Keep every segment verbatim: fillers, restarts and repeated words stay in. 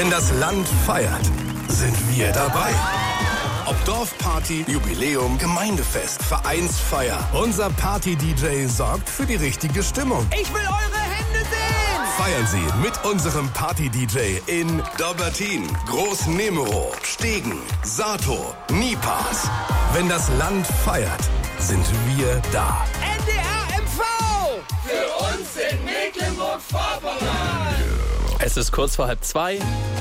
Wenn das Land feiert, sind wir dabei. Ob Dorfparty, Jubiläum, Gemeindefest, Vereinsfeier. Unser Party-D J sorgt für die richtige Stimmung. Ich will eure Hände sehen! Feiern Sie mit unserem Party-D J in Dobbertin, Groß-Nemero, Stegen, Sato, Nipas. Wenn das Land feiert, sind wir da. N D R M V! Für uns in Mecklenburg-Vorpommern! Es ist kurz vor halb zwei.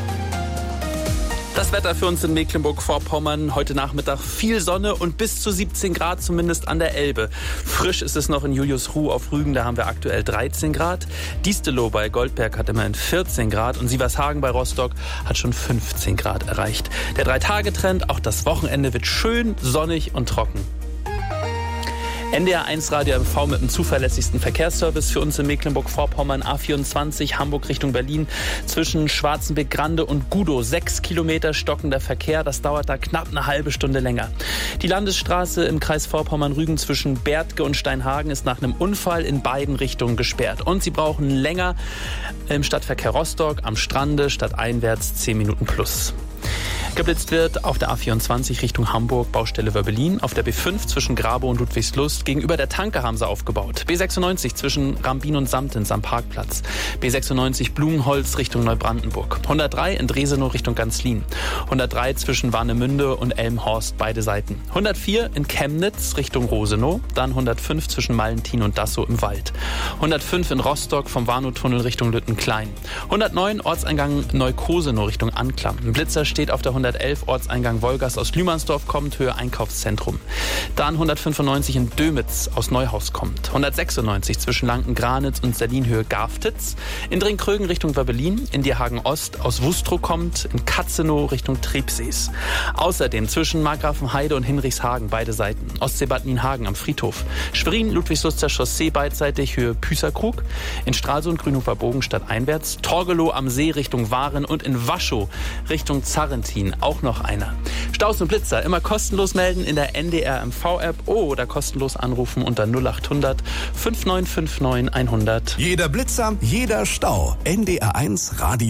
Das Wetter für uns in Mecklenburg-Vorpommern. Heute Nachmittag viel Sonne und bis zu siebzehn Grad, zumindest an der Elbe. Frisch ist es noch in Juliusruh auf Rügen, da haben wir aktuell dreizehn Grad. Diestelow bei Goldberg hat immerhin vierzehn Grad und Sievershagen bei Rostock hat schon fünfzehn Grad erreicht. Der Drei-Tage-Trend, auch das Wochenende wird schön, sonnig und trocken. N D R eins Radio M V mit dem zuverlässigsten Verkehrsservice für uns in Mecklenburg-Vorpommern. A vierundzwanzig Hamburg Richtung Berlin zwischen Schwarzenbeck-Grande und Gudow. Sechs Kilometer stockender Verkehr, das dauert da knapp eine halbe Stunde länger. Die Landesstraße im Kreis Vorpommern-Rügen zwischen Bärtke und Steinhagen ist nach einem Unfall in beiden Richtungen gesperrt. Und Sie brauchen länger im Stadtverkehr Rostock am Strande stadteinwärts zehn Minuten plus. Geblitzt wird auf der A vierundzwanzig Richtung Hamburg, Baustelle Wörbelin. Auf der B fünf zwischen Grabow und Ludwigslust. Gegenüber der Tanke haben sie aufgebaut. B sechsundneunzig zwischen Rambin und Samtens am Parkplatz. B sechsundneunzig Blumenholz Richtung Neubrandenburg. hundertdrei in Dresenow Richtung Ganzlin. hundertdrei zwischen Warnemünde und Elmhorst, beide Seiten. hundertvier in Chemnitz Richtung Rosenow. Dann hundertfünf zwischen Mallentin und Dassow im Wald. hundertfünf in Rostock vom Warnow-Tunnel Richtung Lüttenklein. hundertneun Ortseingang Neukosenow Richtung Anklam. Ein Blitzer steht auf der hundertelf Ortseingang Wolgast aus Lühmannsdorf kommt, Höhe Einkaufszentrum. Dann hundertfünfundneunzig in Dömitz aus Neuhaus kommt. hundertsechsundneunzig zwischen Lanken-Granitz und Serlin-Höhe Garftitz. In Dringkrögen Richtung Wörbelin. In Dierhagen Ost aus Wustrow kommt. In Katzenow Richtung Trebsees. Außerdem zwischen Markgrafenheide und Hinrichshagen beide Seiten. Ostseebad Nienhagen am Friedhof. Schwerin Ludwigsluster Chaussee beidseitig Höhe Püßerkrug. In Stralsund Grünhofer Bogen stadteinwärts. Torgelow am See Richtung Waren und in Waschow Richtung Zarrentin auch noch einer. Staus und Blitzer immer kostenlos melden in der N D R M V-App oder kostenlos anrufen unter null achthundert fünfundneunzig neunundfünfzig neunhundert. Jeder Blitzer, jeder Stau. N D R eins Radio.